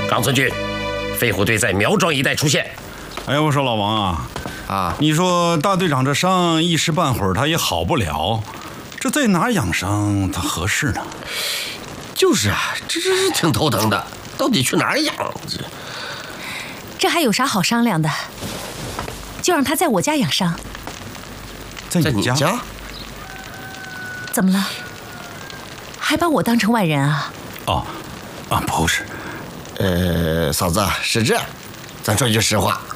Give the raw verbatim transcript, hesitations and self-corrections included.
冈村君，飞虎队在苗庄一带出现。 哎，我说老王啊， 啊， 你说大队长这伤一时半会儿他也好不了，这在哪儿养伤他合适呢？ 就是啊，这这是挺头疼的，到底去哪儿养？这这还有啥好商量的？就让他在我家养伤。 在你家？ 家？ 怎么了？还把我当成外人啊？ 哦，啊，不是。 呃，嫂子是这样，咱说句实话，